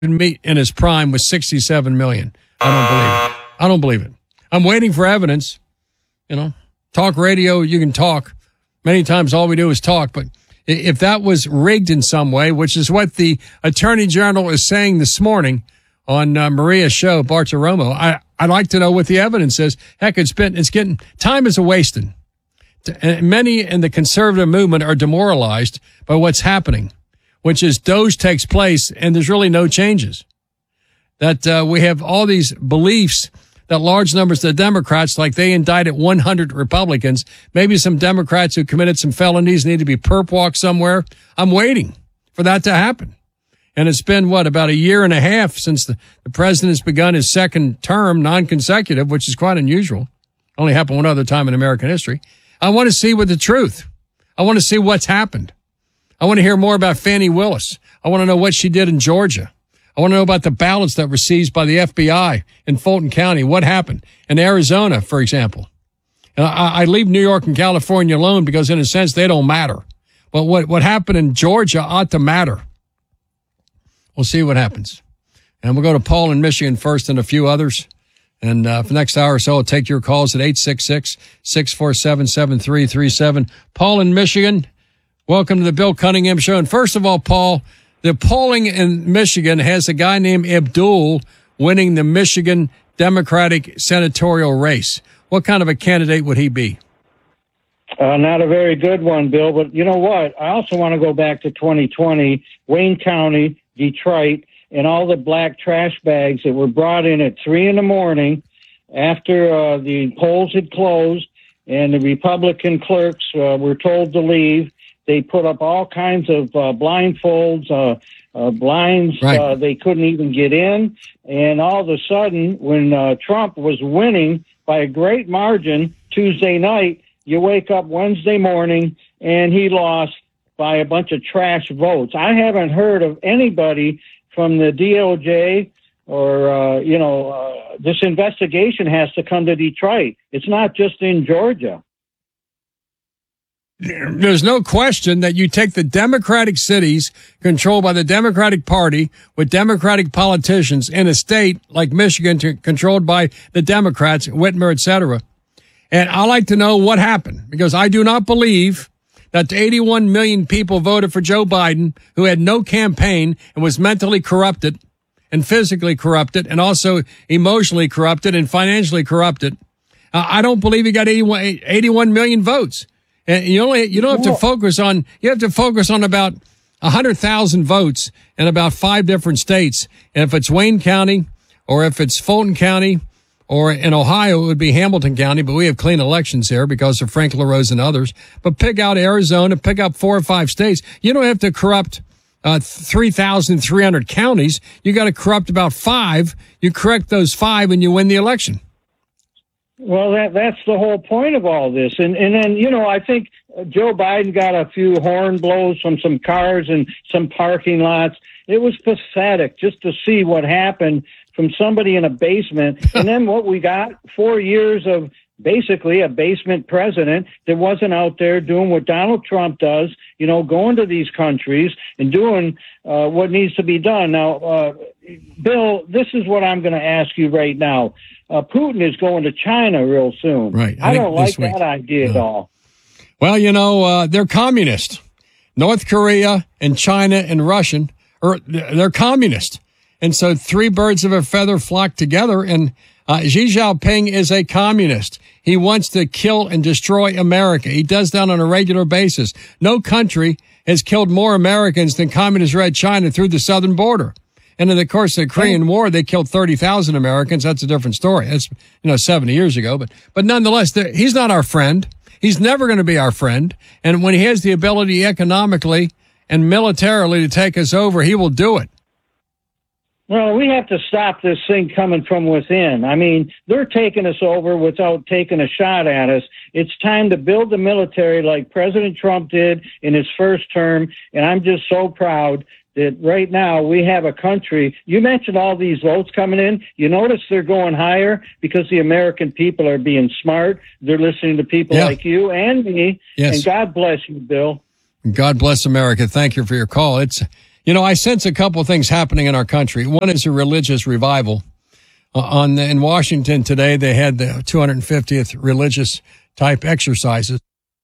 meet in his prime was 67 million. I don't believe it. I'm waiting for evidence. Talk radio, you can talk. Many times all we do is talk, but if that was rigged in some way, which is what the Attorney General is saying this morning on Maria's show, Bartiromo, I'd like to know what the evidence is. Heck, it's getting, time is a-wasting. Many in the conservative movement are demoralized by what's happening, which is Doge takes place and there's really no changes. That we have all these beliefs that large numbers of the Democrats, like they indicted 100 Republicans, maybe some Democrats who committed some felonies need to be perp walked somewhere. I'm waiting for that to happen. And it's been, about a year and a half since the president has begun his second term, non-consecutive, which is quite unusual. Only happened one other time in American history. I want to see the truth. I want to see what's happened. I want to hear more about Fani Willis. I want to know what she did in Georgia. I want to know about the ballots that were seized by the FBI in Fulton County. What happened in Arizona, for example? And I leave New York and California alone because, in a sense, they don't matter. But what happened in Georgia ought to matter. We'll see what happens. And we'll go to Paul in Michigan first and a few others. And for the next hour or so, I'll take your calls at 866-647-7337. Paul in Michigan, welcome to the Bill Cunningham Show. And first of all, Paul, the polling in Michigan has a guy named Abdul winning the Michigan Democratic senatorial race. What kind of a candidate would he be? Not a very good one, Bill. But you know what? I also want to go back to 2020, Wayne County, Detroit, and all the black trash bags that were brought in at 3 a.m. after the polls had closed and the Republican clerks were told to leave. They put up all kinds of blindfolds, blinds. Right. They couldn't even get in. And all of a sudden, when Trump was winning by a great margin Tuesday night, you wake up Wednesday morning and he lost by a bunch of trash votes. I haven't heard of anybody from the DOJ or, this investigation has to come to Detroit. It's not just in Georgia. There's no question that you take the Democratic cities controlled by the Democratic Party with Democratic politicians in a state like Michigan controlled by the Democrats, Whitmer, et cetera. And I like to know what happened because I do not believe that the 81 million people voted for Joe Biden who had no campaign and was mentally corrupted and physically corrupted and also emotionally corrupted and financially corrupted. I don't believe he got 81 million votes. And you have to focus on about 100,000 votes in about 5 different states. And if it's Wayne County or if it's Fulton County or in Ohio, it would be Hamilton County, but we have clean elections here because of Frank LaRose and others. But pick out Arizona, pick up 4 or 5 states. You don't have to corrupt 3,300 counties. You got to corrupt about 5. You correct those 5 and you win the election. Well, that's the whole point of all this. And then, I think Joe Biden got a few horn blows from some cars and some parking lots. It was pathetic just to see what happened from somebody in a basement. And then what we got, 4 years of basically a basement president that wasn't out there doing what Donald Trump does, going to these countries and doing what needs to be done. Now, Bill, this is what I'm going to ask you right now. Putin is going to China real soon. Right. I don't like that idea at all. Well, they're communist. North Korea and China and they're communist. And so 3 birds of a feather flock together. And Xi Jinping is a communist. He wants to kill and destroy America. He does that on a regular basis. No country has killed more Americans than Communist Red China through the southern border. And in the course of the Korean War, they killed 30,000 Americans. That's a different story. That's, 70 years ago. But nonetheless, he's not our friend. He's never going to be our friend. And when he has the ability economically and militarily to take us over, he will do it. Well, we have to stop this thing coming from within. I mean, they're taking us over without taking a shot at us. It's time to build the military like President Trump did in his first term. And I'm just so proud that right now we have a country. You mentioned all these votes coming in. You notice they're going higher because the American people are being smart. They're listening to people like you and me. Yes. And God bless you, Bill. God bless America. Thank you for your call. You know, I sense a couple of things happening in our country. One is a religious revival. In Washington today, they had the 250th religious type exercises,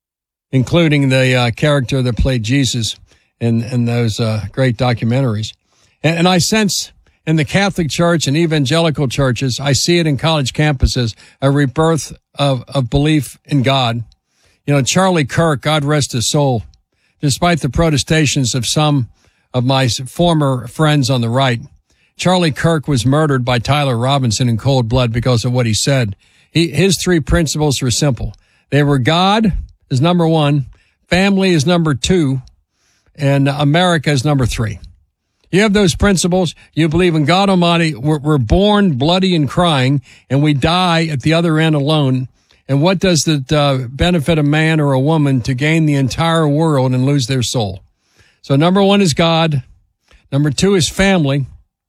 including the character that played Jesus in those great documentaries. And I sense in the Catholic Church and evangelical churches, I see it in college campuses, a rebirth of belief in God. You know, Charlie Kirk, God rest his soul, despite the protestations of some of my former friends on the right, Charlie Kirk was murdered by Tyler Robinson in cold blood because of what he said. His three principles were simple. They were God is number one, family is number two, and America is number three. You have those principles. You believe in God Almighty. We're born bloody and crying, and we die at the other end alone. And what does it benefit a man or a woman to gain the entire world and lose their soul? So number one is God. Number two is family.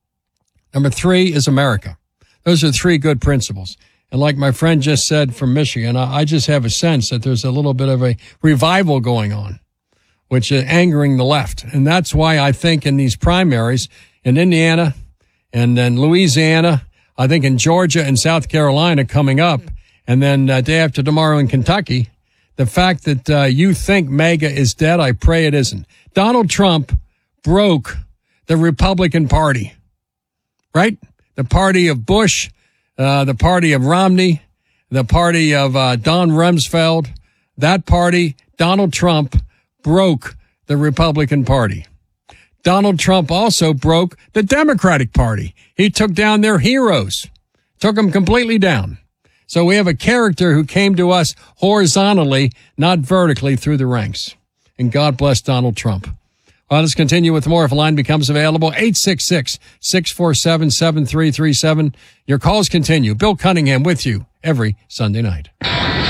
Number three is America. Those are three good principles. And like my friend just said from Michigan, I just have a sense that there's a little bit of a revival going on, which is angering the left. And that's why I think in these primaries in Indiana and then Louisiana, I think in Georgia and South Carolina coming up, and then day after tomorrow in Kentucky, the fact that you think MAGA is dead, I pray it isn't. Donald Trump broke the Republican Party, right? The party of Bush, the party of Romney, the party of Don Rumsfeld. That party, Donald Trump, broke the Republican Party. Donald Trump also broke the Democratic Party. He took down their heroes, took them completely down. So we have a character who came to us horizontally, not vertically through the ranks. And God bless Donald Trump. Well, let's continue with more if a line becomes available. 866-647-7337. Your calls continue. Bill Cunningham with you every Sunday night.